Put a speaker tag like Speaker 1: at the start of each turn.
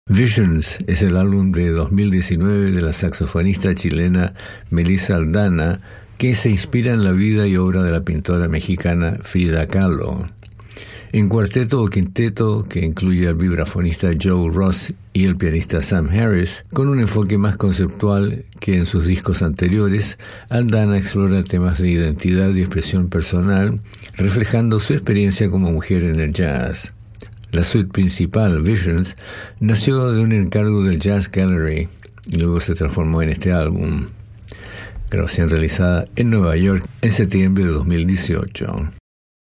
Speaker 1: Visions es el álbum de 2019 de la saxofonista chilena Melissa Aldana, que se inspira en la vida y obra de la pintora mexicana Frida Kahlo. En cuarteto o quinteto, que incluye al vibrafonista Joe Ross y el pianista Sam Harris, con un enfoque más conceptual que en sus discos anteriores, Aldana explora temas de identidad y expresión personal, reflejando su experiencia como mujer en el jazz. La suite principal, Visions, nació de un encargo del Jazz Gallery y luego se transformó en este álbum. Grabación realizada en Nueva York en septiembre de 2018.